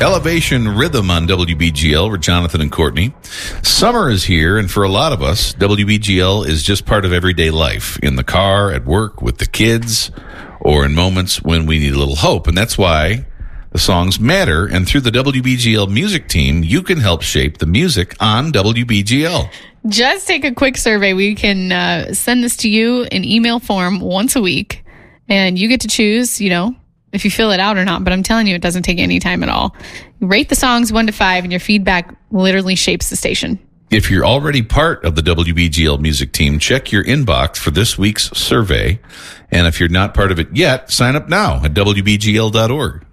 Elevation Rhythm on WBGL. We're Jonathan and Courtney. Summer is here, and for a lot of us, WBGL is just part of everyday life. In the car, at work, with the kids, or in moments when we need a little hope. And that's why the songs matter. And through the WBGL music team, you can help shape the music on WBGL. Just take a quick survey. We can send this to you in email form once a week. And you get to choose, if you fill it out or not, but I'm telling you, it doesn't take any time at all. Rate the songs 1 to 5, and your feedback literally shapes the station. If you're already part of the WBGL music team, check your inbox for this week's survey. And if you're not part of it yet, sign up now at WBGL.org.